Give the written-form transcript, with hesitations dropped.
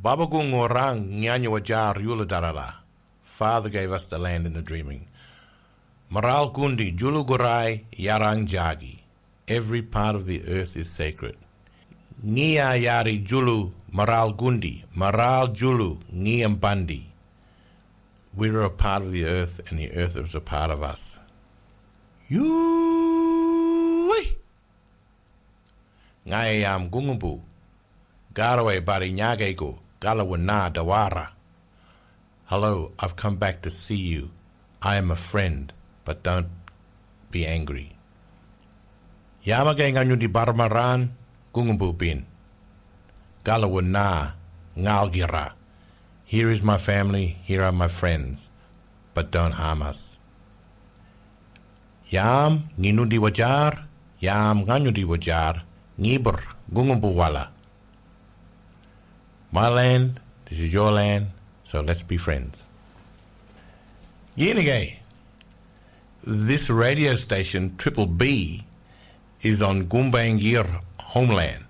Babagung orang nyanyo wajar yula darala. Father gave us the land in the dreaming. Maral gundi julu gurai yarang jagi. Every part of the earth is sacred. Nia yari julu maral gundi, maral julu niambandi. We're a part of the earth, and the earth is a part of us. Yui! Ngai am gungumbu. Garaway bari nyagego, galawana dawara. Hello, I've come back to see you. I am a friend, but don't be angry. Yamagay nganyo di barmaran, gungumbu bin. Galawana, ngalgira. Here is my family, here are my friends, but don't harm us. Yam nginu di wajar, yam nganyo di wajar, ngibur gungumbu wala. My land, this is your land, so let's be friends. Yenigay, this radio station, Triple B, is on Gumbaynggirr homeland.